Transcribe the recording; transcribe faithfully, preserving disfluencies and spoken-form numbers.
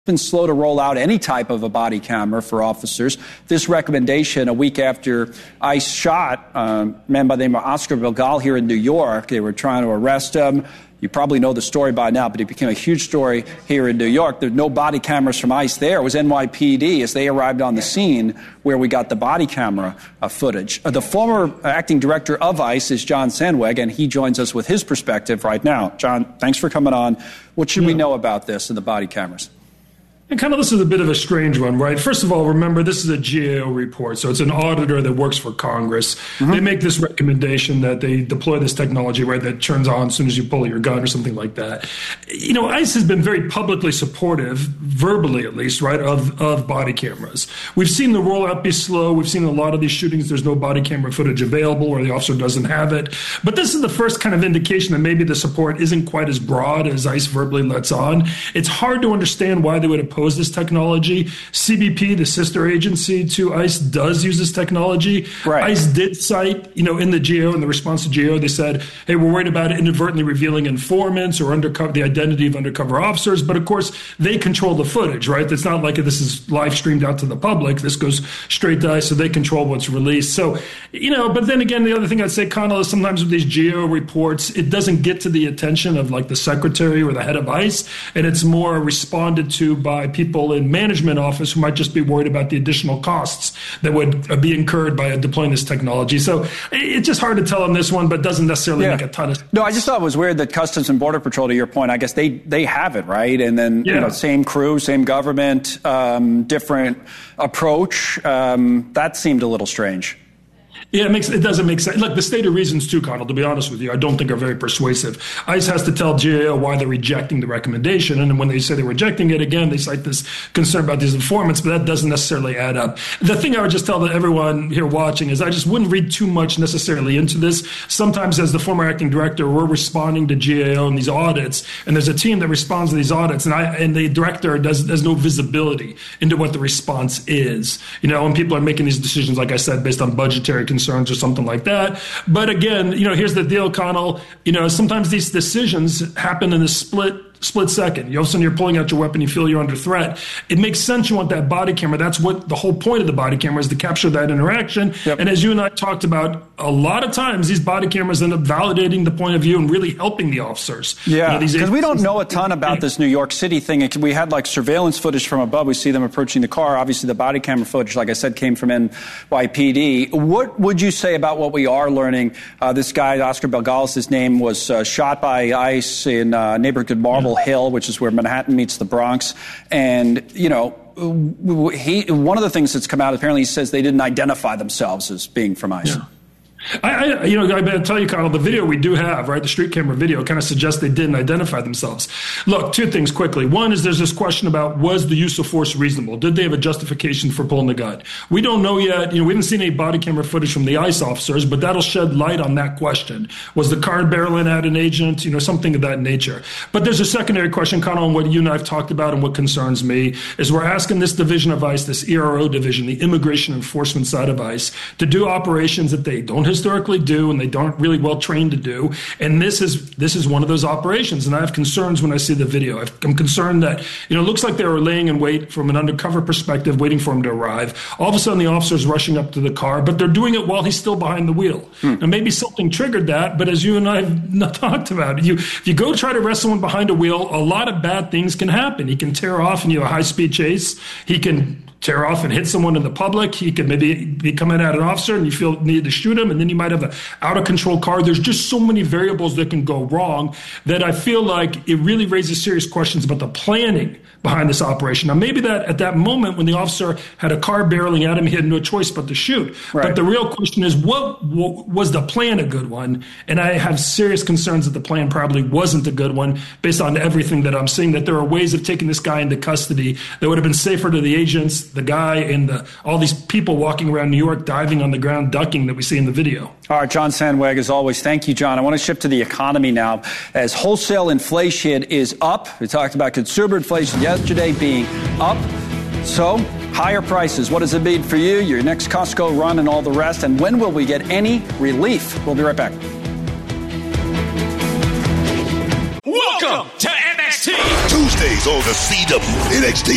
been slow to roll out any type of a body camera for officers. This recommendation, a week after ICE shot um, a man by the name of Oscar Belgal here in New York. They were trying to arrest him. You probably know the story by now, but it became a huge story here in New York. There's no body cameras from ICE there. It was N Y P D as they arrived on the scene where we got the body camera uh, footage. Uh, the former acting director of ICE is John Sandweg, and he joins us with his perspective right now. John, thanks for coming on. What should yeah. we know about this and the body cameras? And kind of this is a bit of a strange one, right? First of all, remember, this is a G A O report, so it's an auditor that works for Congress. Mm-hmm. They make this recommendation that they deploy this technology, right, that turns on as soon as you pull your gun or something like that. You know, ICE has been very publicly supportive, verbally at least, right, of, of body cameras. We've seen the rollout be slow. We've seen a lot of these shootings, there's no body camera footage available or the officer doesn't have it. But this is the first kind of indication that maybe the support isn't quite as broad as ICE verbally lets on. It's hard to understand why they would oppose this technology. C B P, the sister agency to ICE, does use this technology. Right. ICE did cite, you know, in the G A O, in the response to G A O, they said, hey, we're worried about inadvertently revealing informants or undercover the identity of undercover officers. But of course, they control the footage, right? It's not like this is live streamed out to the public. This goes straight to ICE, so they control what's released. So, you know, but then again, the other thing I'd say, Connell, is sometimes with these G A O reports, it doesn't get to the attention of like the secretary or the head of ICE, and it's more responded to by people in management office who might just be worried about the additional costs that would be incurred by deploying this technology. So it's just hard to tell on this one, but doesn't necessarily yeah. make a ton of sense. No, I just thought it was weird that Customs and Border Patrol, to your point, I guess they, they have it, right? And then, yeah. you know, same crew, same government, um, different approach. Um, that seemed a little strange. Yeah, it makes it doesn't make sense. Look, the stated reasons too, Connell, to be honest with you, I don't think are very persuasive. ICE has to tell G A O why they're rejecting the recommendation. And when they say they're rejecting it, again, they cite this concern about these informants, but that doesn't necessarily add up. The thing I would just tell everyone here watching is I just wouldn't read too much necessarily into this. Sometimes as the former acting director, we're responding to G A O in these audits, and there's a team that responds to these audits, and I and the director does has no visibility into what the response is. You know, when people are making these decisions, like I said, based on budgetary concerns, concerns or something like that. But again, you know, here's the deal, Connell. You know, sometimes these decisions happen in a split split second. You all of a sudden you're pulling out your weapon, you feel you're under threat. It makes sense you want that body camera. That's what the whole point of the body camera is, to capture that interaction. Yep. And as you and I talked about, a lot of times these body cameras end up validating the point of view and really helping the officers. Yeah, because you know, we don't know a ton about this New York City thing. We had like surveillance footage from above. We see them approaching the car. Obviously the body camera footage, like I said, came from N Y P D. What would you say about what we are learning? Uh, this guy, Oscar Belgal, his name, was uh, shot by ICE in uh, neighborhood Marble Hill, which is where Manhattan meets the Bronx. And, you know, he, one of the things that's come out, apparently he says they didn't identify themselves as being from ICE. Yeah. I, I, you know, I better tell you, Connell, the video we do have, right, the street camera video kind of suggests they didn't identify themselves. Look, two things quickly. One is there's this question about, was the use of force reasonable? Did they have a justification for pulling the gun? We don't know yet. You know, we haven't seen any body camera footage from the ICE officers, but that'll shed light on that question. Was the car barreling at an agent? You know, something of that nature. But there's a secondary question, Connell, on what you and I have talked about and what concerns me, is we're asking this division of ICE, this E R O division, the immigration enforcement side of ICE, to do operations that they don't historically do and they don't really well trained to do. And this is this is one of those operations. And I have concerns when I see the video. I'm concerned that, you know, it looks like they were laying in wait from an undercover perspective, waiting for him to arrive. All of a sudden, the officer's rushing up to the car, but they're doing it while he's still behind the wheel. Hmm. And maybe something triggered that, but as you and I have talked about, you, if you go try to arrest someone behind a wheel, a lot of bad things can happen. He can tear off and you have a high-speed chase. He can tear off and hit someone in the public. He could maybe be coming at an officer and you feel need to shoot him, and then you might have an out-of-control car. There's just so many variables that can go wrong that I feel like it really raises serious questions about the planning behind this operation. Now, maybe that at that moment when the officer had a car barreling at him, he had no choice but to shoot. Right. But the real question is, what, what was the plan a good one? And I have serious concerns that the plan probably wasn't a good one based on everything that I'm seeing, that there are ways of taking this guy into custody that would have been safer to the agents, the guy, and the, all these people walking around New York diving on the ground, ducking that we see in the video. All right, John Sandweg, as always, thank you, John. I want to shift to the economy now. As wholesale inflation is up, we talked about consumer inflation yesterday being up. So, higher prices. What does it mean for you, your next Costco run, and all the rest? And when will we get any relief? We'll be right back. Welcome to N X T. Tuesdays on the C W. N X T